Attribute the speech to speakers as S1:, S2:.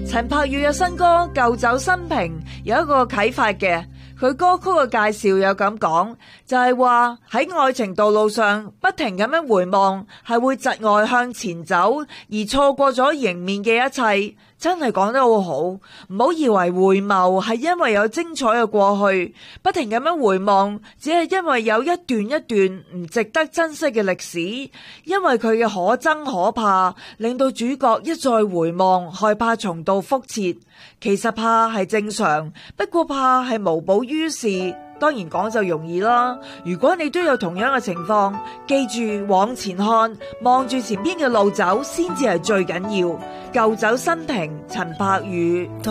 S1: 陳柏宇嘅新歌《舊酒新瓶》有一個啟發嘅，佢歌曲嘅介紹有咁講，就係話喺愛情道路上不停咁樣回望，係會窒礙向前走，而錯過咗迎面嘅一切。真係講得好好，唔好以為回眸係因為有精彩嘅過去，不停咁樣回望，只係因為有一段一段唔值得珍惜嘅歷史，因為佢嘅可憎可怕，令到主角一再回望，害怕重蹈覆轍。其實怕係正常，不過怕係無補於事。當然講就容易啦，如果你都有同樣嘅情況，記住往前看，望住前邊嘅路走先至係最緊要。舊酒新瓶，陳柏宇。